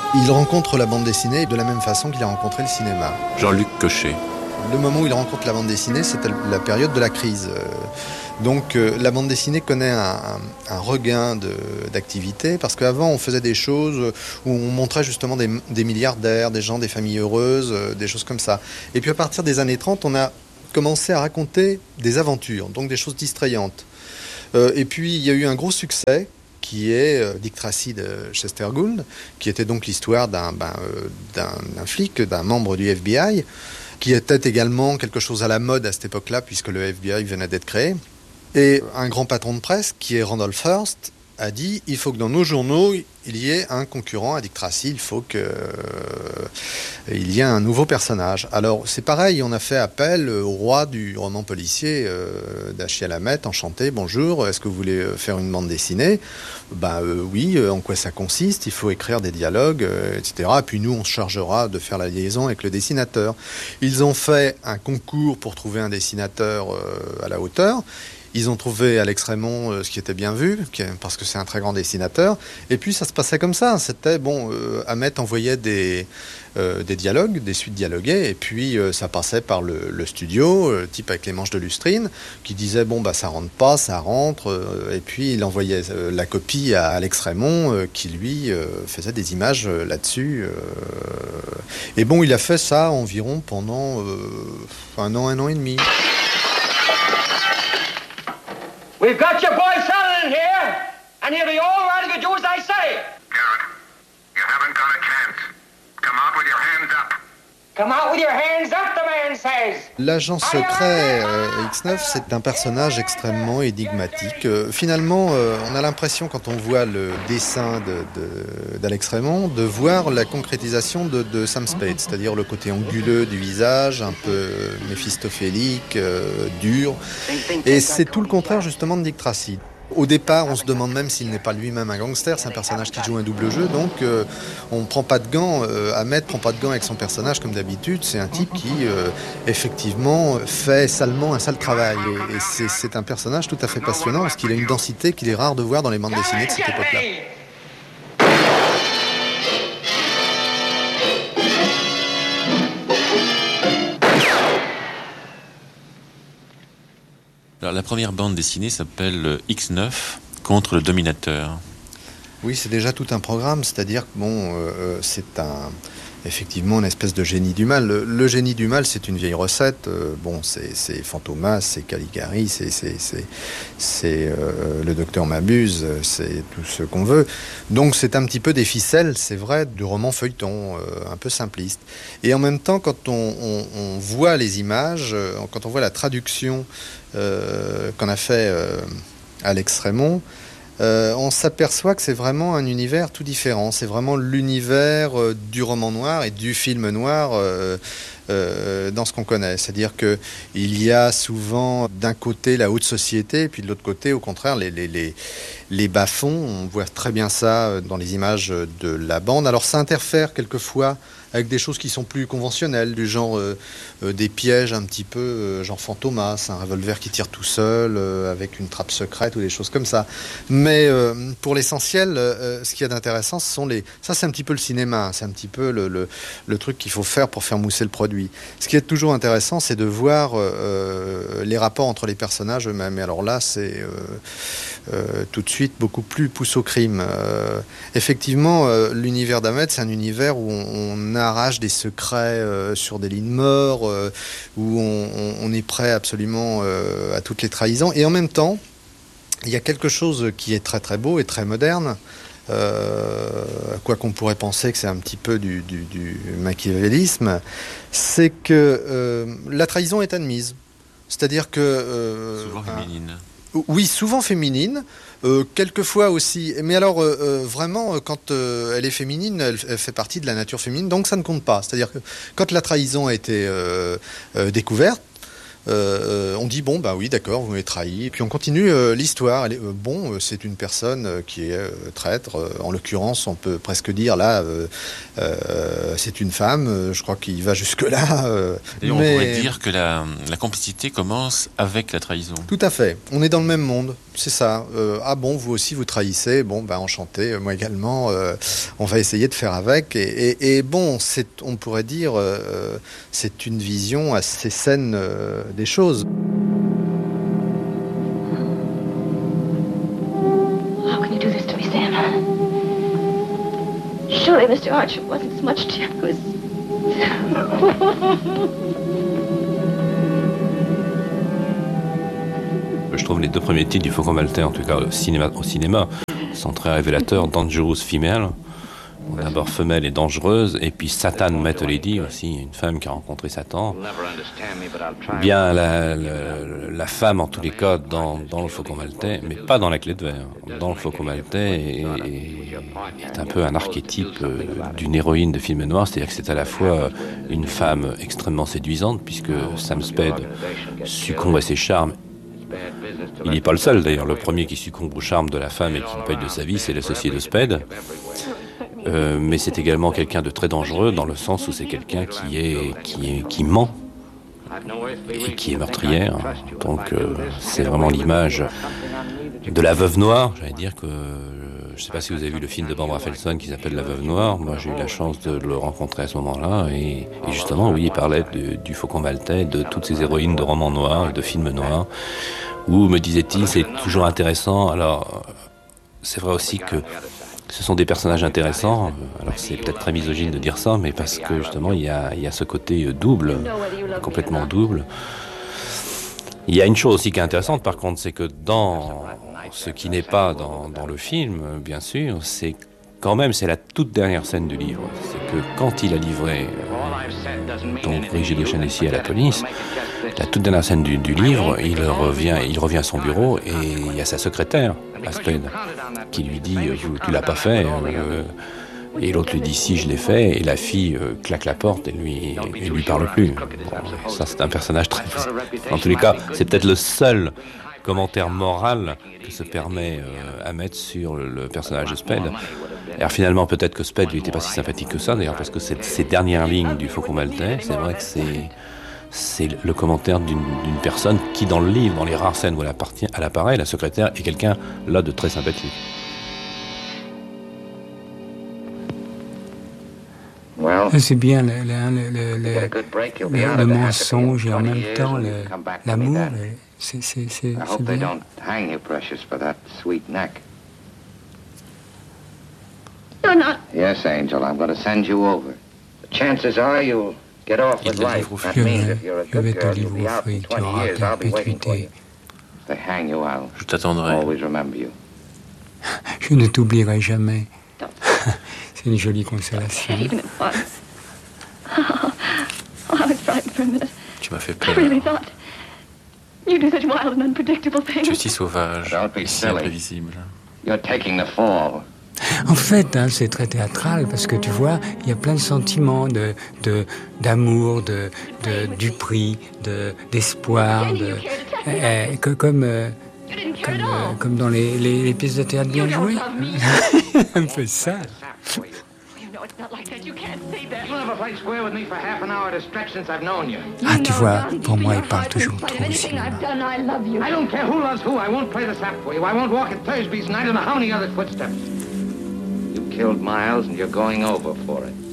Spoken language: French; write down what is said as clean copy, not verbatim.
Il rencontre la bande dessinée de la même façon qu'il a rencontré le cinéma. Jean-Luc Cochet. Le moment où il rencontre la bande dessinée, c'est la période de la crise. Donc la bande dessinée connaît un regain d'activité parce qu'avant on faisait des choses où on montrait justement des milliardaires, des gens, des familles heureuses, des choses comme ça. Et puis à partir des années 30, on a commencé à raconter des aventures, donc des choses distrayantes. Et puis il y a eu un gros succès qui est Dick Tracy de Chester Gould, qui était donc l'histoire d'un flic, d'un membre du FBI, qui était également quelque chose à la mode à cette époque-là, puisque le FBI venait d'être créé. Et un grand patron de presse, qui est Randolph Hearst, a dit il faut que dans nos journaux, il y ait un concurrent à Dick Tracy, il faut qu'il y ait un nouveau personnage. Alors c'est pareil, on a fait appel au roi du roman policier, Dashiell Hammett, enchanté, bonjour, est-ce que vous voulez faire une bande dessinée ? Oui, en quoi ça consiste ? Il faut écrire des dialogues, etc. Et puis nous, on se chargera de faire la liaison avec le dessinateur. Ils ont fait un concours pour trouver un dessinateur à la hauteur. Ils ont trouvé Alex Raymond, ce qui était bien vu, parce que c'est un très grand dessinateur. Et puis ça se passait comme ça. C'était Hammett envoyait des dialogues, des suites dialoguées, et puis ça passait par le studio, type avec les manches de lustrine, qui disait ça rentre pas, ça rentre. Et puis il envoyait la copie à Alex Raymond, qui lui faisait des images là-dessus. Et il a fait ça environ pendant un an et demi. We've got your boy Sutherland in here, and he'll be all right if you do as I say. Garrett, you haven't got a chance. Come out with your hands up. Come out with your hands up, the man says. L'agent secret X9, c'est un personnage extrêmement énigmatique. Finalement, on a l'impression, quand on voit le dessin d'Alex Raymond, de voir la concrétisation de Sam Spade, c'est-à-dire le côté anguleux du visage, un peu méphistophélique, dur. Et c'est tout le contraire justement de Dick Tracy. Au départ, on se demande même s'il n'est pas lui-même un gangster. C'est un personnage qui joue un double jeu, donc on ne prend pas de gants. Hammett prend pas de gants avec son personnage comme d'habitude. C'est un type qui, effectivement, fait salement un sale travail. Et c'est un personnage tout à fait passionnant parce qu'il a une densité qu'il est rare de voir dans les bandes dessinées de cette époque-là. Alors, la première bande dessinée s'appelle X9 contre le Dominateur. Oui, c'est déjà tout un programme, c'est-à-dire que c'est effectivement une espèce de génie du mal. Le génie du mal, c'est une vieille recette. C'est Fantomas, c'est Caligari, c'est le docteur Mabuse, c'est tout ce qu'on veut. Donc c'est un petit peu des ficelles, c'est vrai, du roman feuilleton, un peu simpliste. Et en même temps, quand on voit les images, quand on voit la traduction qu'en a fait Alex Raymond, on s'aperçoit que c'est vraiment un univers tout différent. C'est vraiment l'univers du roman noir et du film noir dans ce qu'on connaît. C'est-à-dire qu'il y a souvent d'un côté la haute société, et puis de l'autre côté, au contraire, les bas-fonds. On voit très bien ça dans les images de la bande. Alors ça interfère quelquefois avec des choses qui sont plus conventionnelles, du genre des pièges un petit peu, genre Fantomas, un revolver qui tire tout seul, avec une trappe secrète ou des choses comme ça. Mais pour l'essentiel, ce qu'il y a d'intéressant, ça c'est un petit peu le cinéma, c'est un petit peu le truc qu'il faut faire pour faire mousser le produit. Ce qui est toujours intéressant, c'est de voir les rapports entre les personnages eux-mêmes. Et alors là, c'est tout de suite beaucoup plus pousse au crime. Effectivement, l'univers d'Hammett, c'est un univers où on arrache des secrets sur des lits de mort, où on est prêt absolument à toutes les trahisons. Et en même temps, il y a quelque chose qui est très très beau et très moderne, quoi qu'on pourrait penser que c'est un petit peu du machiavélisme, c'est que la trahison est admise. C'est-à-dire que... souvent féminine. Oui, souvent féminine, quelquefois aussi. Mais alors, vraiment, quand elle est féminine, elle fait partie de la nature féminine, donc ça ne compte pas. C'est-à-dire que quand la trahison a été découverte, on dit oui, d'accord, vous m'avez trahi, et puis on continue l'histoire. C'est une personne qui est traître. En l'occurrence, on peut presque dire là, c'est une femme. Je crois qu'il va jusque là. D'ailleurs, on pourrait dire que la complicité commence avec la trahison. Tout à fait. On est dans le même monde. c'est ça. Ah bon, vous aussi vous trahissez. Bon, ben enchanté, moi également. On va essayer de faire avec. Et bon, on pourrait dire, c'est une vision assez saine des choses. How can you do this to me, Sam? Surely Mr. Archer wasn't so much to you as... Je trouve les 2 premiers titres du Faucon Maltais, en tout cas au cinéma, sont très révélateurs. Dangerous Female, d'abord femelle et dangereuse, et puis Satan Met a Lady aussi, une femme qui a rencontré Satan. Bien la femme en tous les cas dans le Faucon Maltais, mais pas dans La Clé de Verre. Dans le Faucon Maltais est un peu un archétype d'une héroïne de film noir, c'est-à-dire que c'est à la fois une femme extrêmement séduisante, puisque Sam Spade succombe à ses charmes. Il n'est pas le seul d'ailleurs, le premier qui succombe au charme de la femme et qui le paye de sa vie, c'est l'associé de Spade. Mais c'est également quelqu'un de très dangereux dans le sens où c'est quelqu'un qui ment et qui est meurtrière. Donc c'est vraiment l'image de la veuve noire. J'allais dire que je ne sais pas si vous avez vu le film de Barbara Felson qui s'appelle La Veuve Noire. Moi j'ai eu la chance de le rencontrer à ce moment-là et justement oui, il parlait du Faucon Maltais, de toutes ces héroïnes de romans noirs et de films noirs où, me disait-il, c'est toujours intéressant. Alors c'est vrai aussi que ce sont des personnages intéressants. Alors c'est peut-être très misogyne de dire ça, mais parce que justement il y a ce côté double, complètement double. Il y a une chose aussi qui est intéressante par contre, c'est que dans ce qui n'est pas dans le film, bien sûr, c'est quand même, c'est la toute dernière scène du livre. C'est que quand il a livré donc Brigitte de Chanessy à la police, la toute dernière scène du livre, il revient à son bureau et il y a sa secrétaire, Asped, qui lui dit tu l'as pas fait, et l'autre lui dit si, je l'ai fait, et la fille claque la porte et lui parle plus. Bon, ça c'est un personnage très... En tous les cas, c'est peut-être le seul commentaire moral que se permet à mettre sur le personnage de Spade. Alors finalement, peut-être que Spade lui était pas si sympathique que ça, d'ailleurs, parce que ces dernières lignes du Faucon Maltais, c'est vrai que c'est le commentaire d'une personne qui, dans le livre, dans les rares scènes où elle apparaît, la secrétaire est quelqu'un là de très sympathique. C'est bien le mensonge et en même temps l'amour. C'est bien. You're not. Yes, Angel, I'm going to send you over. The chances are you'll get off with life. That means if you're a good girl, you'll be out in 20 years. I'll be waiting for you. If they hang you, I'll always remember you. Je ne t'oublierai jamais. C'est une jolie consolation. Tu m'as fait peur. Tu es si sauvage et si imprévisible. You're taking the fall. En fait, c'est très théâtral parce que tu vois, il y a plein de sentiments d'amour, du prix, d'espoir, comme dans les pièces de théâtre bien jouées. Un peu ça. Ah, tu vois, pour moi, il parle toujours trop au cinéma. I don't care who loves who. I won't play the sap for you. I won't walk at Thursby's, and I don't know how many other footsteps. You killed Miles, and you're going over for it.